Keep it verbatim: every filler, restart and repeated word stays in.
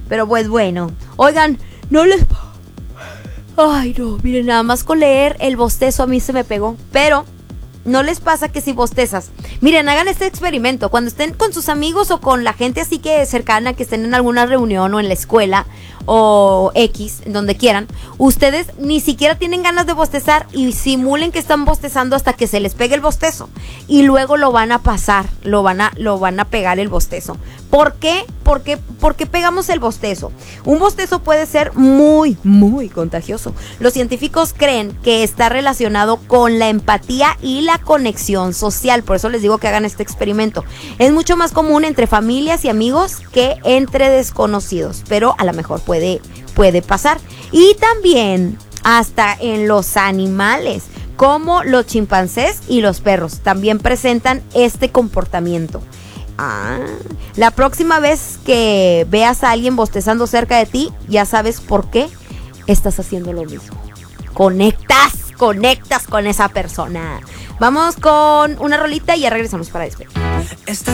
Pero pues bueno, oigan, no les... Ay, no, miren, nada más con leer el bostezo a mí se me pegó. Pero no les pasa que si bostezas, miren, hagan este experimento. Cuando estén con sus amigos o con la gente así que cercana, que estén en alguna reunión o en la escuela o X, en donde quieran, ustedes ni siquiera tienen ganas de bostezar y simulen que están bostezando hasta que se les pegue el bostezo y luego lo van a pasar, lo van a, lo van a pegar el bostezo. ¿Por qué? ¿Por qué? ¿Por qué pegamos el bostezo? Un bostezo puede ser muy, muy contagioso. Los científicos creen que está relacionado con la empatía y la conexión social. Por eso les digo que hagan este experimento. Es mucho más común entre familias y amigos que entre desconocidos, pero a lo mejor puede, puede pasar. Y también hasta en los animales, como los chimpancés y los perros, también presentan este comportamiento. Ah, la próxima vez que veas a alguien bostezando cerca de ti, ya sabes por qué estás haciendo lo mismo. Conectas, conectas con esa persona. Vamos con una rolita y ya regresamos para despedir. Esta